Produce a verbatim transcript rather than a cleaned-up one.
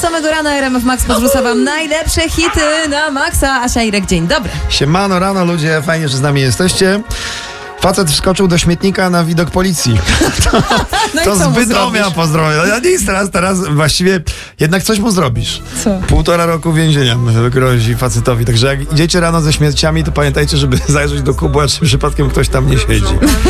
samego rana R M F Max podrzuca wam najlepsze hity na Maxa. Asia Irek, dzień dobry. Siemano, rano ludzie, fajnie, że z nami jesteście. Facet wskoczył do śmietnika na widok policji. To, no to z Bydromia pozdrowię. No ja nic, teraz, teraz właściwie jednak coś mu zrobisz. Co? Półtora roku więzienia grozi facetowi. Także jak idziecie rano ze śmierciami, to pamiętajcie, żeby zajrzeć do kubła, czy przypadkiem ktoś tam nie siedzi.